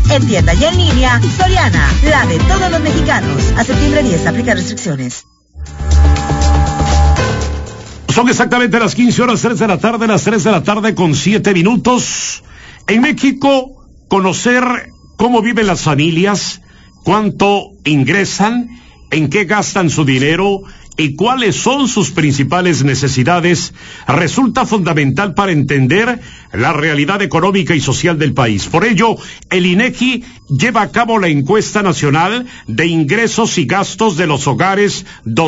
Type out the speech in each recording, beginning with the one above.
En tienda y en línea, Soriana, la de todos los mexicanos. A septiembre 10, aplica restricciones. Son exactamente las 15 horas, 3 de la tarde, las 3 de la tarde con 7 minutos. En México, conocer cómo viven las familias, cuánto ingresan, en qué gastan su dinero y cuáles son sus principales necesidades resulta fundamental para entender la realidad económica y social del país. Por ello, el INEGI lleva a cabo la encuesta nacional de ingresos y gastos de los hogares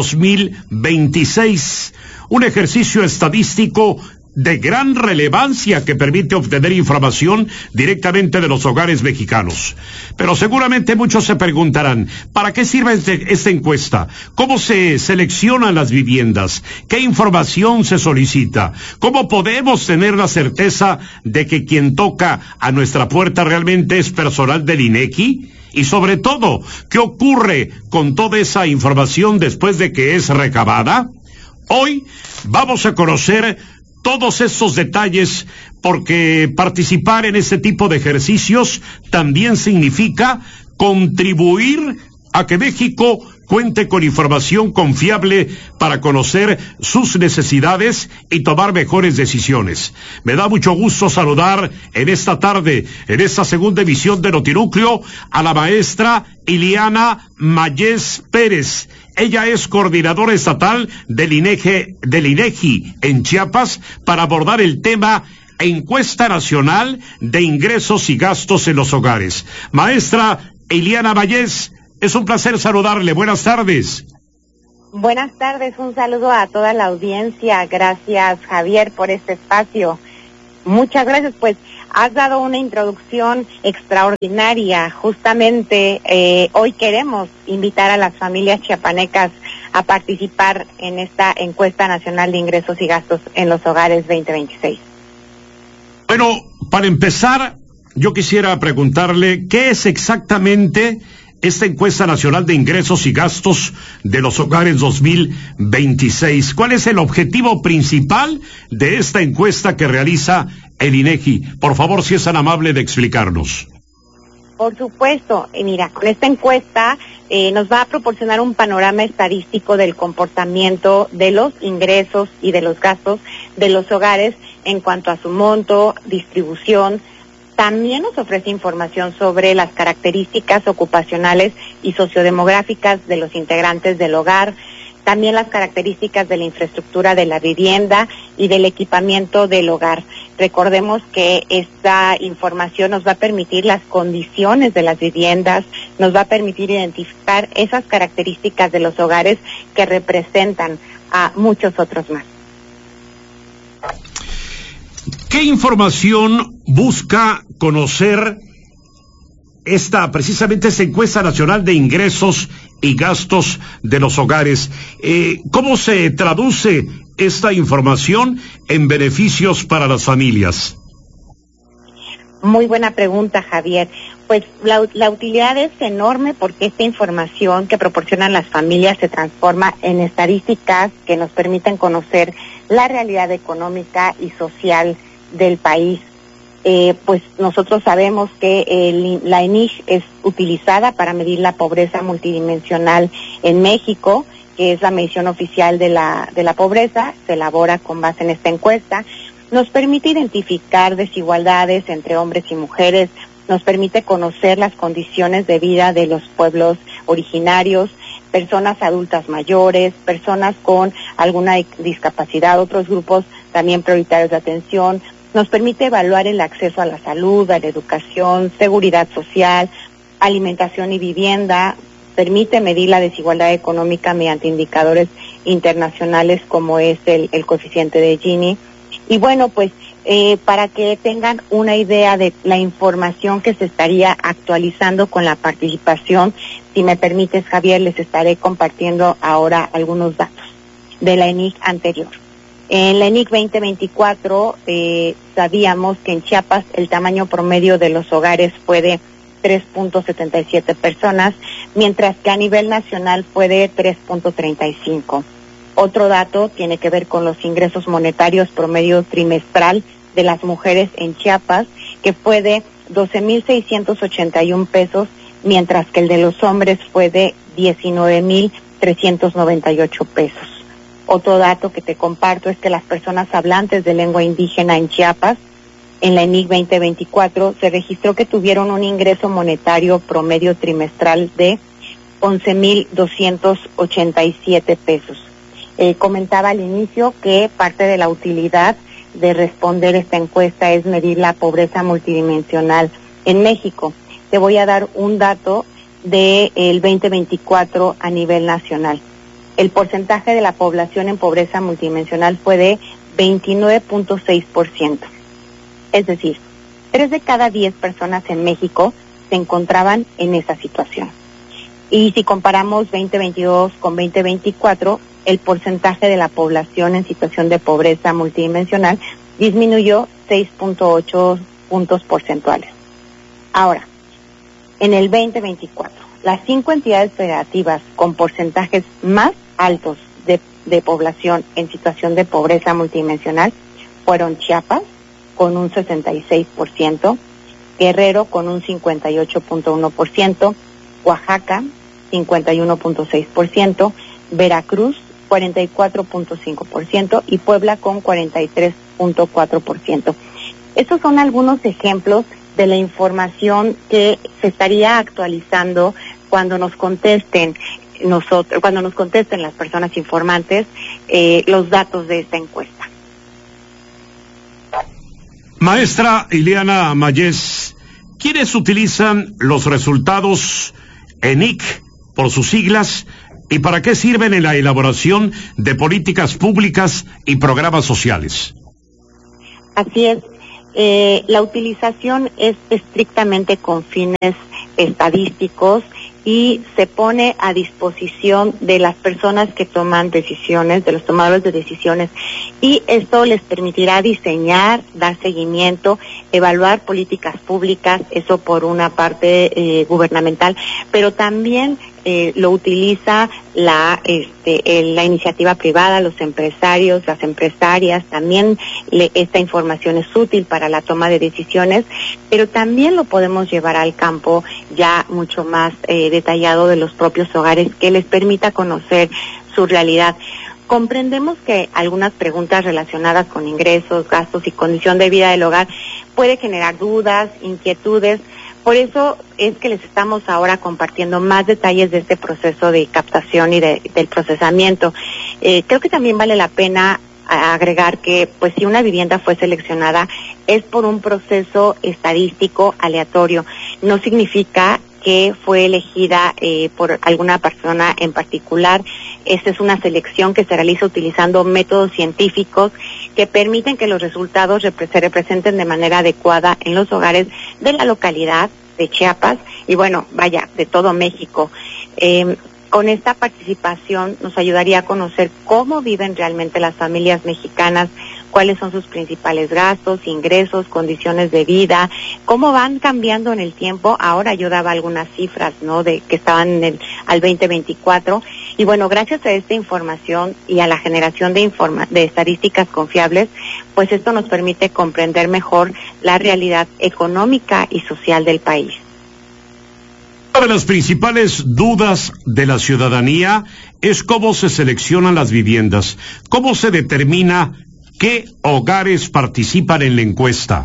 2026, un ejercicio estadístico de gran relevancia que permite obtener información directamente de los hogares mexicanos. Pero seguramente muchos se preguntarán, ¿para qué sirve esta encuesta? ¿Cómo se seleccionan las viviendas? ¿Qué información se solicita? ¿Cómo podemos tener la certeza de que quien toca a nuestra puerta realmente es personal del INEGI? Y sobre todo, ¿qué ocurre con toda esa información después de que es recabada? Hoy vamos a conocer todos estos detalles, porque participar en este tipo de ejercicios también significa contribuir a que México cuente con información confiable para conocer sus necesidades y tomar mejores decisiones. Me da mucho gusto saludar en esta tarde, en esta segunda emisión de Notinúcleo, a la maestra Iliana Mayés Pérez. Ella es coordinadora estatal del INEGI en Chiapas para abordar el tema Encuesta Nacional de Ingresos y Gastos en los Hogares. Maestra Iliana Mayés, es un placer saludarle. Buenas tardes. Buenas tardes, un saludo a toda la audiencia. Gracias, Javier, por este espacio. Muchas gracias, pues has dado una introducción extraordinaria. Justamente hoy queremos invitar a las familias chiapanecas a participar en esta encuesta nacional de ingresos y gastos en los hogares 2026. Bueno, para empezar, yo quisiera preguntarle, ¿qué es exactamente esta encuesta nacional de ingresos y gastos de los hogares 2026? ¿Cuál es el objetivo principal de esta encuesta que realiza el INEGI? Por favor, si es tan amable de explicarnos. Por supuesto, mira, con esta encuesta nos va a proporcionar un panorama estadístico del comportamiento de los ingresos y de los gastos de los hogares en cuanto a su monto, distribución. También nos ofrece información sobre las características ocupacionales y sociodemográficas de los integrantes del hogar, también las características de la infraestructura de la vivienda y del equipamiento del hogar. Recordemos que esta información nos va a permitir las condiciones de las viviendas, nos va a permitir identificar esas características de los hogares que representan a muchos otros más. ¿Qué información busca conocer precisamente esta encuesta nacional de ingresos y gastos de los hogares? ¿Cómo se traduce esta información en beneficios para las familias? Muy buena pregunta, Javier. Pues la utilidad es enorme porque esta información que proporcionan las familias se transforma en estadísticas que nos permiten conocer la realidad económica y social del país. Pues nosotros sabemos que la ENIG es utilizada para medir la pobreza multidimensional en México, que es la medición oficial de la pobreza. Se elabora con base en esta encuesta. Nos permite identificar desigualdades entre hombres y mujeres, nos permite conocer las condiciones de vida de los pueblos originarios, personas adultas mayores, personas con alguna discapacidad, otros grupos también prioritarios de atención. Nos permite evaluar el acceso a la salud, a la educación, seguridad social, alimentación y vivienda. Permite medir la desigualdad económica mediante indicadores internacionales como es el coeficiente de Gini. Y bueno, pues para que tengan una idea de la información que se estaría actualizando con la participación, si me permites, Javier, les estaré compartiendo ahora algunos datos de la ENIC anterior. En la ENIC 2024 sabíamos que en Chiapas el tamaño promedio de los hogares fue de 3.77 personas, mientras que a nivel nacional fue de 3.35. Otro dato tiene que ver con los ingresos monetarios promedio trimestral de las mujeres en Chiapas, que fue de 12,681 pesos, mientras que el de los hombres fue de 19,398 pesos. Otro dato que te comparto es que las personas hablantes de lengua indígena en Chiapas, en la ENIC 2024, se registró que tuvieron un ingreso monetario promedio trimestral de 11,287 pesos. Comentaba al inicio que parte de la utilidad de responder esta encuesta es medir la pobreza multidimensional en México. Te voy a dar un dato del 2024 a nivel nacional. El porcentaje de la población en pobreza multidimensional fue de 29.6%. Es decir, 3 de cada 10 personas en México se encontraban en esa situación. Y si comparamos 2022 con 2024, el porcentaje de la población en situación de pobreza multidimensional disminuyó 6.8 puntos porcentuales. Ahora, en el 2024, las 5 entidades federativas con porcentajes más altos de población en situación de pobreza multidimensional fueron Chiapas, con un 66%, Guerrero con un 58.1%, Oaxaca 51.6%, Veracruz 44.5% y Puebla con 43.4%. Estos son algunos ejemplos de la información que se estaría actualizando cuando nos contesten las personas informantes los datos de esta encuesta. Maestra Ileana Mayes, ¿quiénes utilizan los resultados ENIC por sus siglas y para qué sirven en la elaboración de políticas públicas y programas sociales? Así es. La utilización es estrictamente con fines estadísticos y se pone a disposición de las personas que toman decisiones, de los tomadores de decisiones, y esto les permitirá diseñar, dar seguimiento, evaluar políticas públicas, eso por una parte gubernamental, pero también lo utiliza la iniciativa privada, los empresarios, las empresarias, también esta información es útil para la toma de decisiones, pero también lo podemos llevar al campo ya mucho más detallado de los propios hogares, que les permita conocer su realidad. Comprendemos que algunas preguntas relacionadas con ingresos, gastos y condición de vida del hogar puede generar dudas, inquietudes. Por eso es que les estamos ahora compartiendo más detalles de este proceso de captación y del procesamiento. Creo que también vale la pena agregar que, pues, si una vivienda fue seleccionada es por un proceso estadístico aleatorio. No significa que fue elegida por alguna persona en particular. Esta es una selección que se realiza utilizando métodos científicos que permiten que los resultados se representen de manera adecuada en los hogares de la localidad de Chiapas y, bueno, vaya, de todo México. Con esta participación nos ayudaría a conocer cómo viven realmente las familias mexicanas, cuáles son sus principales gastos, ingresos, condiciones de vida, cómo van cambiando en el tiempo. Ahora yo daba algunas cifras, ¿no?, de que estaban al 2024. Y bueno, gracias a esta información y a la generación de estadísticas confiables, pues esto nos permite comprender mejor la realidad económica y social del país. Una de las principales dudas de la ciudadanía es cómo se seleccionan las viviendas, cómo se determina qué hogares participan en la encuesta.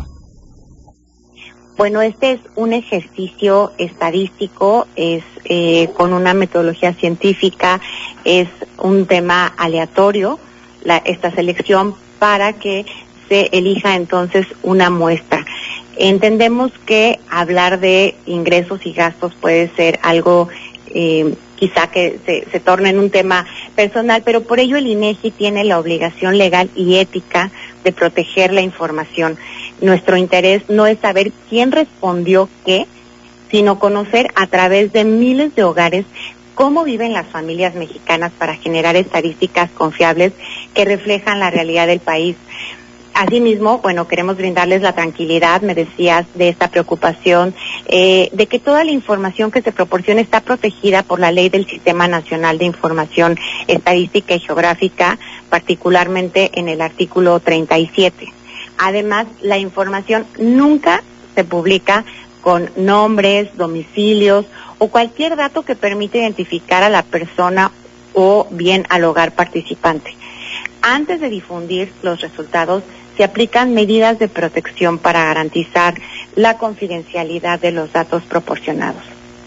Bueno, este es un ejercicio estadístico, es con una metodología científica, es un tema aleatorio, esta selección, para que se elija entonces una muestra. Entendemos que hablar de ingresos y gastos puede ser algo quizá que se torne en un tema personal, pero por ello el INEGI tiene la obligación legal y ética de proteger la información. Nuestro interés no es saber quién respondió qué, sino conocer a través de miles de hogares cómo viven las familias mexicanas para generar estadísticas confiables que reflejan la realidad del país. Asimismo, bueno, queremos brindarles la tranquilidad, me decías, de esta preocupación, de que toda la información que se proporciona está protegida por la ley del Sistema Nacional de Información Estadística y Geográfica, particularmente en el artículo 37. Además, la información nunca se publica con nombres, domicilios o cualquier dato que permita identificar a la persona o bien al hogar participante. Antes de difundir los resultados, se aplican medidas de protección para garantizar la confidencialidad de los datos proporcionados.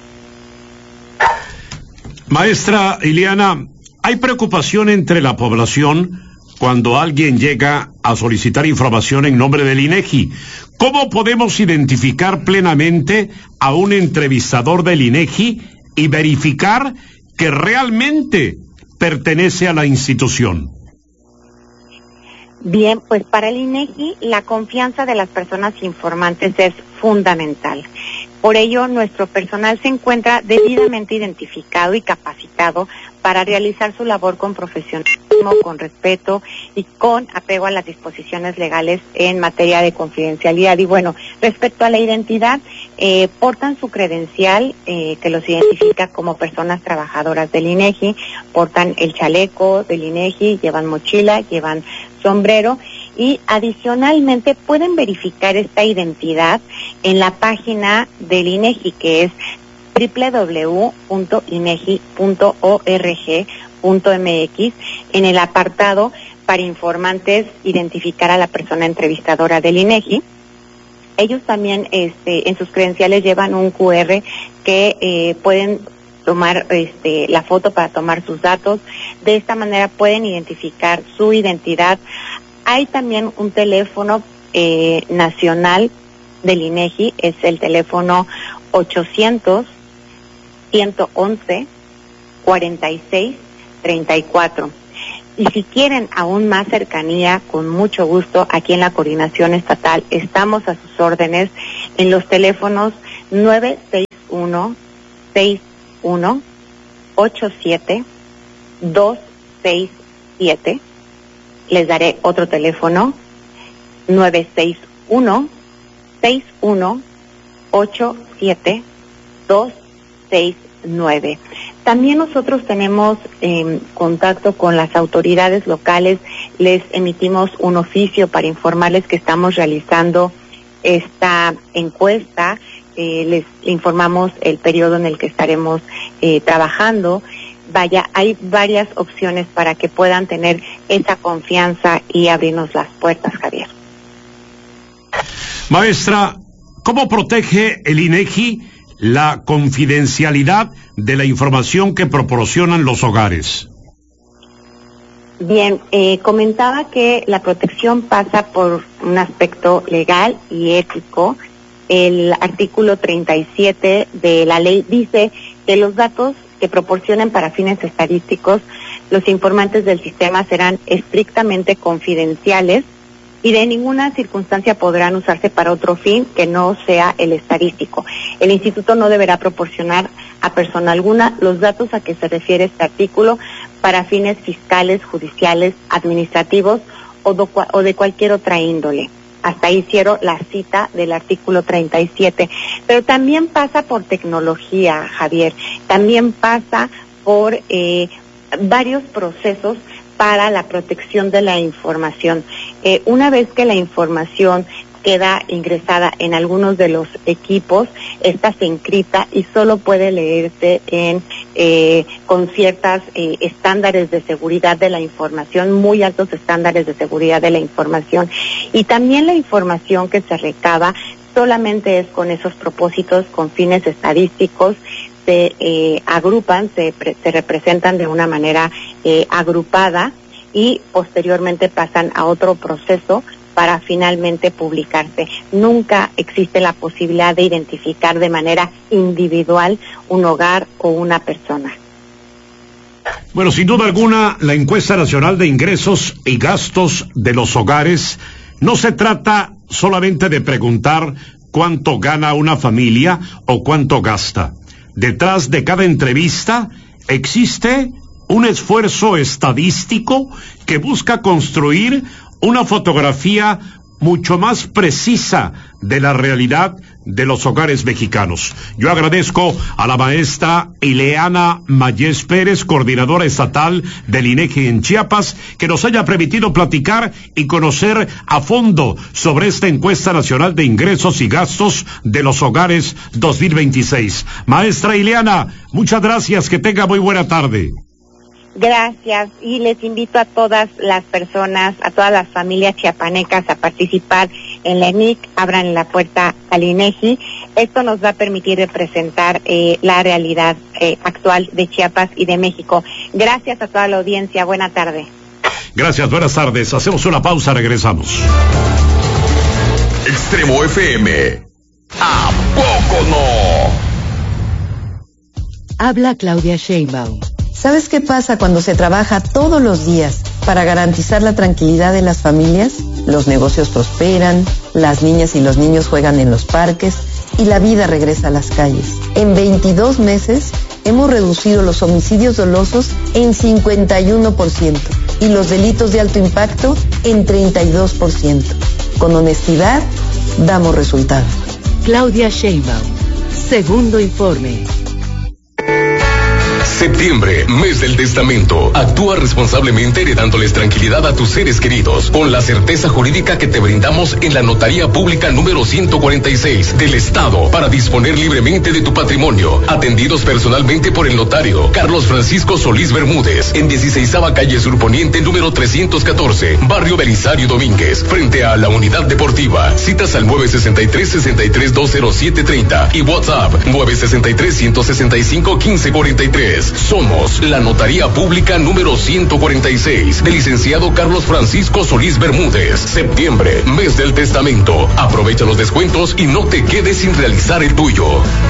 Maestra Iliana, ¿hay preocupación entre la población cuando alguien llega a solicitar información en nombre del INEGI? ¿Cómo podemos identificar plenamente a un entrevistador del INEGI y verificar que realmente pertenece a la institución? Bien, pues para el INEGI la confianza de las personas informantes es fundamental. Por ello, nuestro personal se encuentra debidamente identificado y capacitado para realizar su labor con profesionalismo, con respeto y con apego a las disposiciones legales en materia de confidencialidad. Y bueno, respecto a la identidad, portan su credencial que los identifica como personas trabajadoras del INEGI, portan el chaleco del INEGI, llevan mochila, llevan sombrero y adicionalmente pueden verificar esta identidad en la página del INEGI, que es www.inegi.org.mx, en el apartado para informantes, identificar a la persona entrevistadora del INEGI. Ellos también en sus credenciales llevan un QR que pueden tomar la foto para tomar sus datos. De esta manera pueden identificar su identidad. Hay también un teléfono nacional del INEGI, es el teléfono 800-111-4634. Y si quieren aún más cercanía, con mucho gusto, aquí en la Coordinación Estatal estamos a sus órdenes en los teléfonos 961-61-87-267. Les daré otro teléfono, 961-61-87-269. También nosotros tenemos contacto con las autoridades locales, les emitimos un oficio para informarles que estamos realizando esta encuesta, les informamos el periodo en el que estaremos trabajando. Vaya, hay varias opciones para que puedan tener esa confianza y abrirnos las puertas, Javier. Maestra, ¿cómo protege el INEGI la confidencialidad de la información que proporcionan los hogares? Bien, comentaba que la protección pasa por un aspecto legal y ético. El artículo 37 de la ley dice que los datos que proporcionen para fines estadísticos, los informantes del sistema serán estrictamente confidenciales y de ninguna circunstancia podrán usarse para otro fin que no sea el estadístico. El instituto no deberá proporcionar a persona alguna los datos a que se refiere este artículo para fines fiscales, judiciales, administrativos o de cualquier otra índole. Hasta ahí cierro la cita del artículo 37. Pero también pasa por tecnología, Javier. También pasa por varios procesos para la protección de la información. Una vez que la información queda ingresada en algunos de los equipos, esta se encripta y solo puede leerse con ciertas estándares de seguridad de la información, muy altos estándares de seguridad de la información. Y también la información que se recaba solamente es con esos propósitos, con fines estadísticos, se agrupan, se representan de una manera agrupada y posteriormente pasan a otro proceso para finalmente publicarse. Nunca existe la posibilidad de identificar de manera individual un hogar o una persona. Bueno, sin duda alguna, la encuesta nacional de ingresos y gastos de los hogares no se trata solamente de preguntar cuánto gana una familia o cuánto gasta. Detrás de cada entrevista existe un esfuerzo estadístico que busca construir una fotografía mucho más precisa de la realidad de los hogares mexicanos. Yo agradezco a la maestra Ileana Mayés Pérez, coordinadora estatal del INEGI en Chiapas, que nos haya permitido platicar y conocer a fondo sobre esta encuesta nacional de ingresos y gastos de los hogares 2026. Maestra Ileana, muchas gracias, que tenga muy buena tarde. Gracias, y les invito a todas las personas, a todas las familias chiapanecas a participar en la ENIC. Abran la puerta al INEGI. Esto nos va a permitir representar la realidad actual de Chiapas y de México. Gracias a toda la audiencia. Buena tarde. Gracias, buenas tardes. Hacemos una pausa, regresamos. Extremo FM. ¿A poco no? Habla Claudia Sheinbaum. ¿Sabes qué pasa cuando se trabaja todos los días para garantizar la tranquilidad de las familias? Los negocios prosperan, las niñas y los niños juegan en los parques y la vida regresa a las calles. En 22 meses hemos reducido los homicidios dolosos en 51% y los delitos de alto impacto en 32%. Con honestidad, damos resultados. Claudia Sheinbaum. Segundo informe. Septiembre, mes del testamento. Actúa responsablemente heredándoles tranquilidad a tus seres queridos, con la certeza jurídica que te brindamos en la Notaría Pública número 146 del Estado, para disponer libremente de tu patrimonio. Atendidos personalmente por el notario Carlos Francisco Solís Bermúdez, en 16ª calle Sur Poniente, número 314, barrio Belisario Domínguez, frente a la Unidad Deportiva. Citas al 963-63-20730 y WhatsApp 963-165-1543. Somos la Notaría Pública número 146 del licenciado Carlos Francisco Solís Bermúdez. Septiembre, mes del testamento. Aprovecha los descuentos y no te quedes sin realizar el tuyo.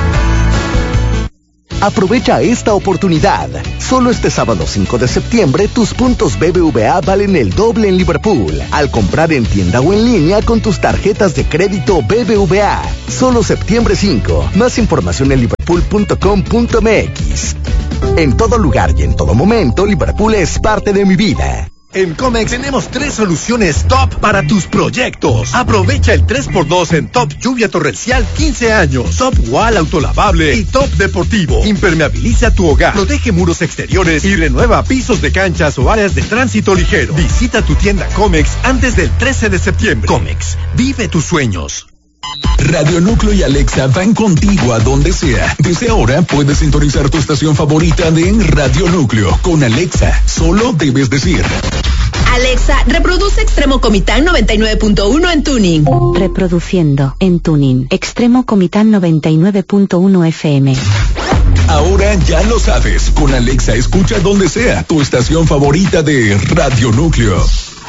Aprovecha esta oportunidad. Solo este sábado 5 de septiembre, tus puntos BBVA valen el doble en Liverpool al comprar en tienda o en línea con tus tarjetas de crédito BBVA. Solo septiembre 5. Más información en liverpool.com.mx. En todo lugar y en todo momento, Liverpool es parte de mi vida. En Comex tenemos 3 soluciones top para tus proyectos. Aprovecha el 3x2 en Top Lluvia Torrencial 15 años, Top Wall Autolavable y Top Deportivo. Impermeabiliza tu hogar, protege muros exteriores y renueva pisos de canchas o áreas de tránsito ligero. Visita tu tienda Comex antes del 13 de septiembre. Comex, vive tus sueños. Radio Núcleo y Alexa van contigo a donde sea. Desde ahora puedes sintonizar tu estación favorita de Radio Núcleo. Con Alexa, solo debes decir: Alexa, reproduce Extremo Comitán 99.1 en tuning. Reproduciendo en tuning. Extremo Comitán 99.1 FM. Ahora ya lo sabes. Con Alexa escucha donde sea tu estación favorita de Radio Núcleo.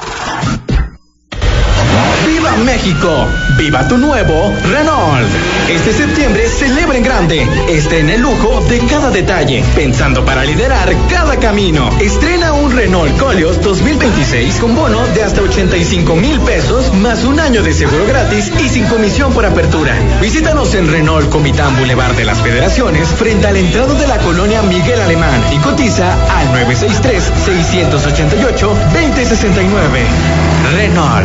¡Viva México! ¡Viva tu nuevo Renault! Este septiembre celebra en grande. Estrena el lujo de cada detalle, pensando para liderar cada camino. Estrena un Renault Koleos 2026 con bono de hasta 85,000 pesos, más un año de seguro gratis y sin comisión por apertura. Visítanos en Renault Comitán Boulevard de las Federaciones, frente al entrado de la colonia Miguel Alemán, y cotiza al 963-688-2069. Renault.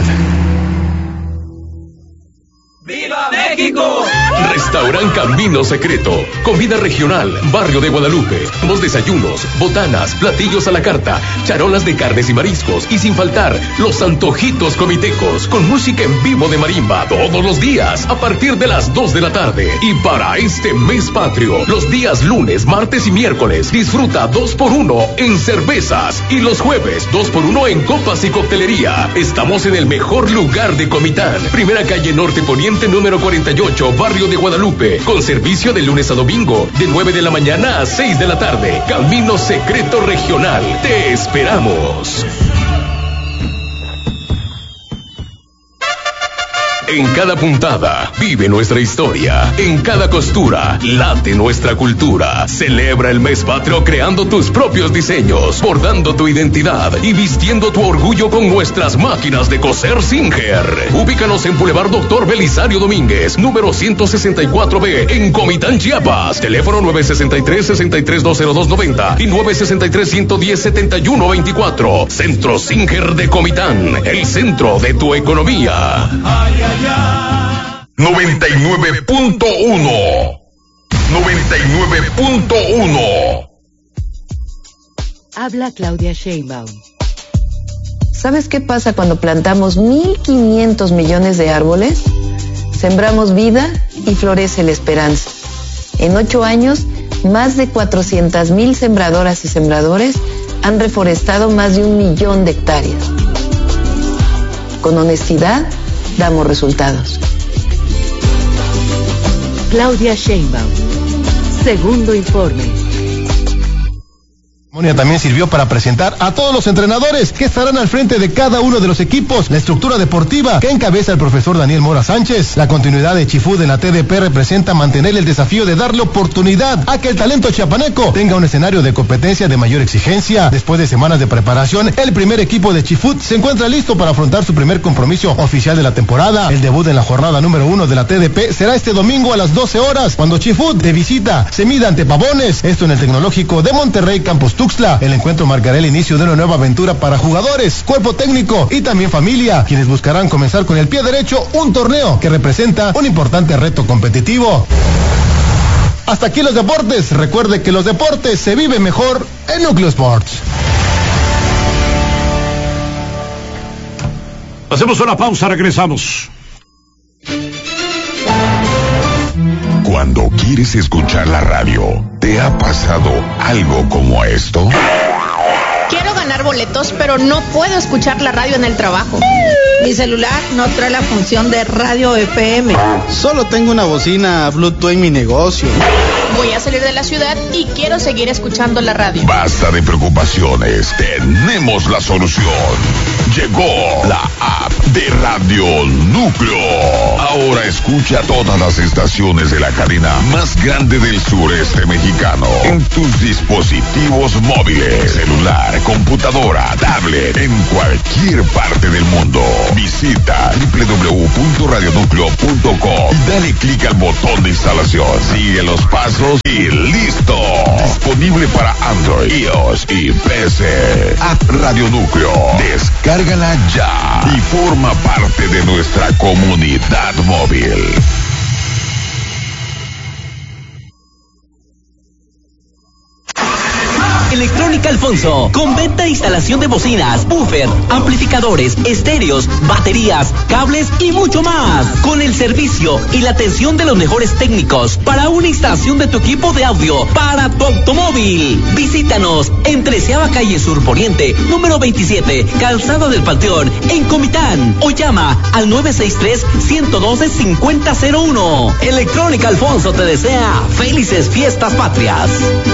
¡Viva México! Restaurant Camino Secreto. Comida regional, Barrio de Guadalupe. Los desayunos, botanas, platillos a la carta, charolas de carnes y mariscos. Y sin faltar, los antojitos comitecos. Con música en vivo de marimba todos los días a partir de las 2 de la tarde. Y para este mes patrio, los días lunes, martes y miércoles, disfruta 2x1 en cervezas. Y los jueves, 2x1 en copas y coctelería. Estamos en el mejor lugar de Comitán. Primera calle Norte Poniente, número 48, Barrio de Guadalupe, con servicio de lunes a domingo, de 9 de la mañana a 6 de la tarde. Camino Secreto Regional. Te esperamos. En cada puntada vive nuestra historia. En cada costura late nuestra cultura. Celebra el mes patrio creando tus propios diseños, bordando tu identidad y vistiendo tu orgullo con nuestras máquinas de coser Singer. Ubícanos en Boulevard Doctor Belisario Domínguez, número 164B, en Comitán, Chiapas. Teléfono 963-63-20290 y 963-110-7124. Centro Singer de Comitán, el centro de tu economía. 99.1. 99.1. Habla Claudia Sheinbaum. ¿Sabes qué pasa cuando plantamos 1.500 millones de árboles? Sembramos vida y florece la esperanza. En 8 años, más de 400,000 sembradoras y sembradores han reforestado más de 1 millón de hectáreas. Con honestidad, damos resultados. Claudia Sheinbaum. Segundo informe. También sirvió para presentar a todos los entrenadores que estarán al frente de cada uno de los equipos, la estructura deportiva que encabeza el profesor Daniel Mora Sánchez. La continuidad de Chifud en la TDP representa mantener el desafío de darle oportunidad a que el talento chiapaneco tenga un escenario de competencia de mayor exigencia. Después de semanas de preparación, el primer equipo de Chifud se encuentra listo para afrontar su primer compromiso oficial de la temporada. El debut en la jornada número 1 de la TDP será este domingo a las 12 horas, cuando Chifud de visita se mida ante Pavones, esto en el Tecnológico de Monterrey, Campus Tuxtla. El encuentro marcará el inicio de una nueva aventura para jugadores, cuerpo técnico y también familia, quienes buscarán comenzar con el pie derecho un torneo que representa un importante reto competitivo. Hasta aquí los deportes. Recuerde que los deportes se viven mejor en Núcleo Sports. Hacemos una pausa, regresamos. Cuando quieres escuchar la radio, ¿te ha pasado algo como esto? Quiero ganar boletos, pero no puedo escuchar la radio en el trabajo. Mi celular no trae la función de radio FM. Solo tengo una bocina Bluetooth en mi negocio. Voy a salir de la ciudad y quiero seguir escuchando la radio. Basta de preocupaciones, tenemos la solución. Llegó la app de Radio Núcleo. Ahora escucha todas las estaciones de la cadena más grande del sureste mexicano en tus dispositivos móviles, celular, computadora, tablet, en cualquier parte del mundo. Visita www.radionúcleo.com y dale clic al botón de instalación. Sigue los pasos y listo. Disponible para Android, iOS y PC. App Radio Núcleo. Descárgala ya y forma parte de nuestra comunidad móvil. Electrónica Alfonso, con venta e instalación de bocinas, buffer, amplificadores, estéreos, baterías, cables y mucho más. Con el servicio y la atención de los mejores técnicos para una instalación de tu equipo de audio para tu automóvil. Visítanos en 13ª Calle Sur Poniente, número 27, Calzada del Panteón, en Comitán, o llama al 963-112-5001. Electrónica Alfonso te desea felices fiestas patrias.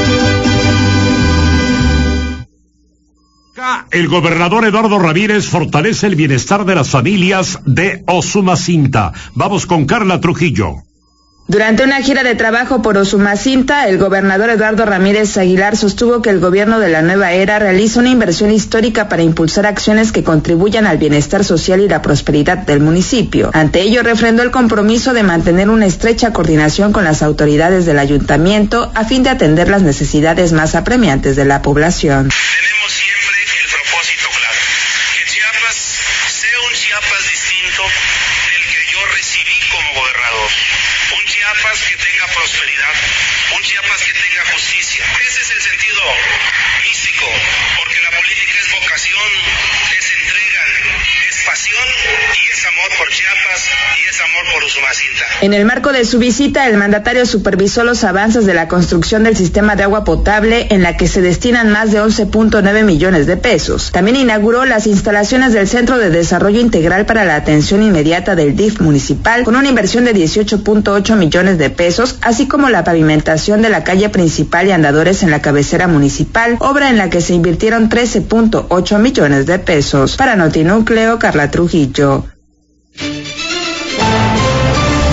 El gobernador Eduardo Ramírez fortalece el bienestar de las familias de Usumacinta. Vamos con Carla Trujillo. Durante una gira de trabajo por Usumacinta, el gobernador Eduardo Ramírez Aguilar sostuvo que el gobierno de la nueva era realiza una inversión histórica para impulsar acciones que contribuyan al bienestar social y la prosperidad del municipio. Ante ello, refrendó el compromiso de mantener una estrecha coordinación con las autoridades del ayuntamiento a fin de atender las necesidades más apremiantes de la población. Tenemos siempre el propósito claro, que Chiapas sea un Chiapas distinto del que yo recibí como gobernador. Un Chiapas que tenga prosperidad, un Chiapas que tenga justicia. Ese es el sentido místico, porque la política es vocación, es entrega, es pasión y es amor por Chiapas y es amor por Usumacinta. En el marco de su visita, el mandatario supervisó los avances de la construcción del sistema de agua potable, en la que se destinan más de 11.9 millones de pesos. También inauguró las instalaciones del Centro de Desarrollo Integral para la Atención Inmediata del DIF municipal, con una inversión de 18.8 millones de pesos, así como la pavimentación de la calle principal y andadores en la cabecera municipal, obra en la que se invirtieron 13.8 millones de pesos. Para Notinúcleo, Carla Trujillo. El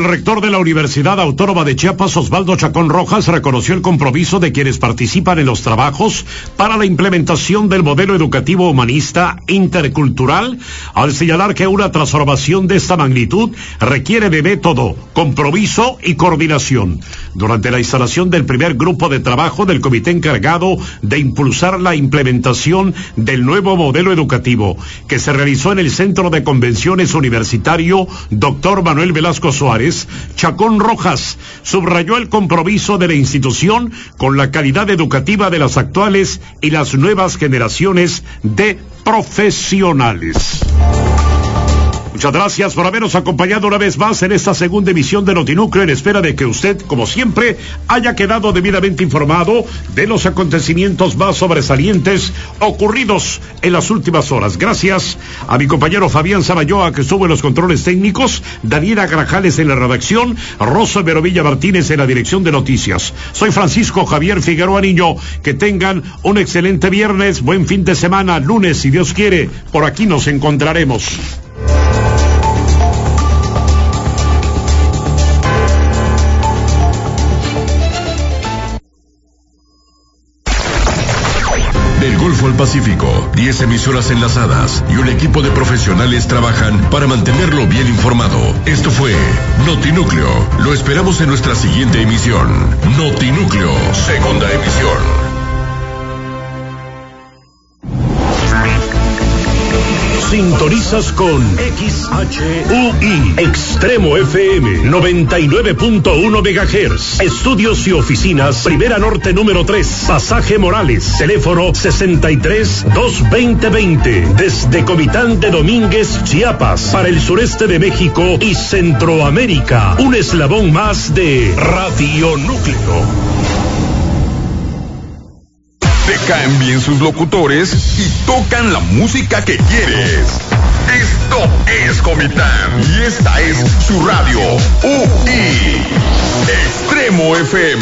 rector de la Universidad Autónoma de Chiapas, Osvaldo Chacón Rojas, reconoció el compromiso de quienes participan en los trabajos para la implementación del modelo educativo humanista intercultural, al señalar que una transformación de esta magnitud requiere de método, compromiso y coordinación. Durante la instalación del primer grupo de trabajo del comité encargado de impulsar la implementación del nuevo modelo educativo, que se realizó en el Centro de Convenciones Universitario Dr. Manuel Velasco Suárez, Chacón Rojas subrayó el compromiso de la institución con la calidad educativa de las actuales y las nuevas generaciones de profesionales. Muchas gracias por habernos acompañado una vez más en esta segunda emisión de Notinúcleo, en espera de que usted, como siempre, haya quedado debidamente informado de los acontecimientos más sobresalientes ocurridos en las últimas horas. Gracias a mi compañero Fabián Samayoa, que estuvo en los controles técnicos, Daniela Grajales en la redacción, Rosa Verovilla Martínez en la dirección de noticias. Soy Francisco Javier Figueroa Niño. Que tengan un excelente viernes, buen fin de semana, lunes, si Dios quiere, por aquí nos encontraremos. Del Golfo al Pacífico, 10 emisoras enlazadas y un equipo de profesionales trabajan para mantenerlo bien informado. Esto fue Notinúcleo. Lo esperamos en nuestra siguiente emisión. Notinúcleo, segunda emisión. Sintonizas con XHUI Extremo FM 99.1 MHz. Estudios y oficinas, Primera Norte número 3, Pasaje Morales, teléfono 63-220-20, desde Comitán de Domínguez, Chiapas, para el sureste de México y Centroamérica. Un eslabón más de Radio Núcleo. Te caen bien sus locutores y tocan la música que quieres. Esto es Comitán y esta es su radio UI. Extremo FM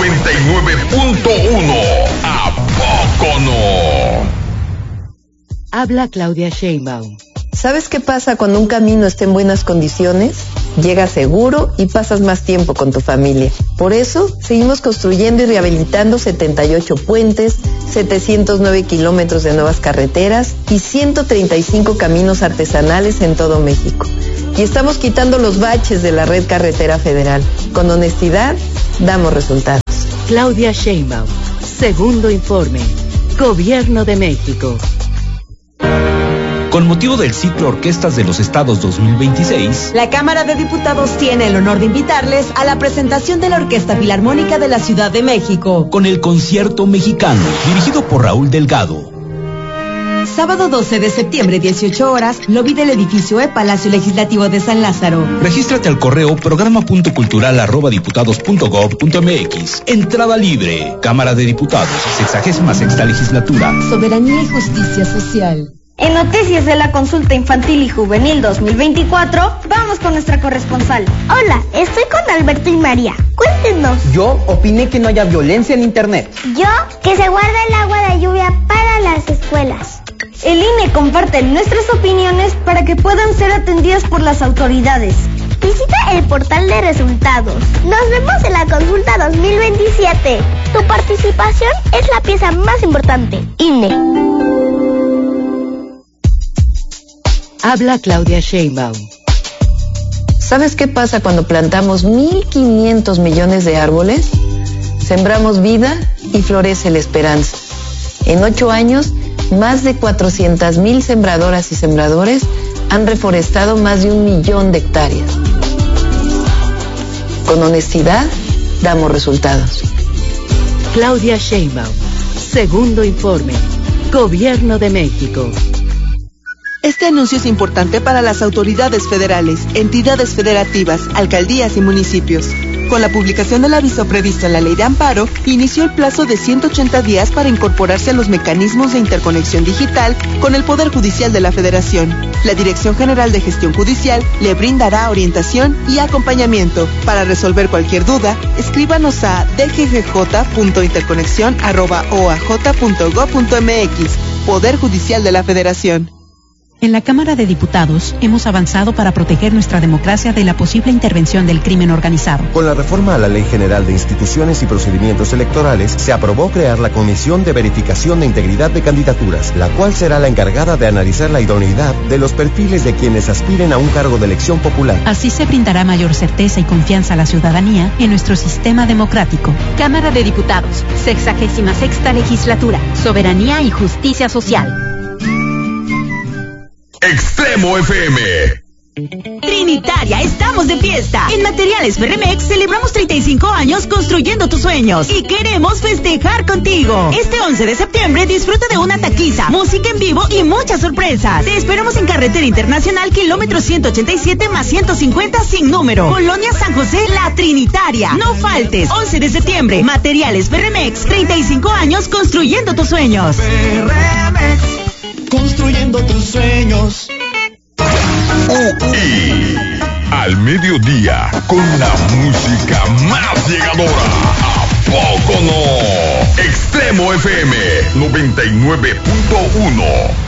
99.1. ¿A poco no? Habla Claudia Sheinbaum. ¿Sabes qué pasa cuando un camino está en buenas condiciones? Llegas seguro y pasas más tiempo con tu familia. Por eso, seguimos construyendo y rehabilitando 78 puentes, 709 kilómetros de nuevas carreteras y 135 caminos artesanales en todo México. Y estamos quitando los baches de la red carretera federal. Con honestidad, damos resultados. Claudia Sheinbaum. Segundo informe. Gobierno de México. Con motivo del ciclo Orquestas de los Estados 2026, la Cámara de Diputados tiene el honor de invitarles a la presentación de la Orquesta Filarmónica de la Ciudad de México, con el Concierto Mexicano, dirigido por Raúl Delgado. Sábado 12 de septiembre, 18 horas, lobby del edificio Palacio Legislativo de San Lázaro. Regístrate al correo programa.cultural@diputados.gov.mx. Entrada libre. Cámara de Diputados, 66ª legislatura. Soberanía y justicia social. En Noticias de la Consulta Infantil y Juvenil 2024, vamos con nuestra corresponsal. Hola, estoy con Alberto y María. Cuéntenos. Yo opiné que no haya violencia en Internet. Yo, que se guarda el agua de lluvia para las escuelas. El INE comparte nuestras opiniones para que puedan ser atendidas por las autoridades. Visita el portal de resultados. Nos vemos en la consulta 2027. Tu participación es la pieza más importante. INE. Habla Claudia Sheinbaum. ¿Sabes qué pasa cuando plantamos 1.500 millones de árboles? Sembramos vida y florece la esperanza. En 8 años, más de 400,000 sembradoras y sembradores han reforestado más de 1 millón de hectáreas. Con honestidad, damos resultados. Claudia Sheinbaum. Segundo informe. Gobierno de México. Este anuncio es importante para las autoridades federales, entidades federativas, alcaldías y municipios. Con la publicación del aviso previsto en la Ley de Amparo, inició el plazo de 180 días para incorporarse a los mecanismos de interconexión digital con el Poder Judicial de la Federación. La Dirección General de Gestión Judicial le brindará orientación y acompañamiento. Para resolver cualquier duda, escríbanos a dggj.interconexion@oaj.gov.mx. Poder Judicial de la Federación. En la Cámara de Diputados hemos avanzado para proteger nuestra democracia de la posible intervención del crimen organizado. Con la reforma a la Ley General de Instituciones y Procedimientos Electorales, se aprobó crear la Comisión de Verificación de Integridad de Candidaturas, la cual será la encargada de analizar la idoneidad de los perfiles de quienes aspiren a un cargo de elección popular. Así se brindará mayor certeza y confianza a la ciudadanía en nuestro sistema democrático. Cámara de Diputados, 66ª Legislatura, Soberanía y Justicia Social. Extremo FM. Trinitaria, estamos de fiesta. En Materiales Ferremex celebramos 35 años construyendo tus sueños y queremos festejar contigo. Este 11 de septiembre disfruta de una taquiza, música en vivo y muchas sorpresas. Te esperamos en Carretera Internacional, kilómetro 187 más 150 sin número. Colonia San José, La Trinitaria. No faltes. 11 de septiembre, Materiales Ferremex, 35 años construyendo tus sueños. Ferremex, construyendo tus sueños. UI al mediodía con la música más llegadora. ¿A poco no? Extremo FM 99.1.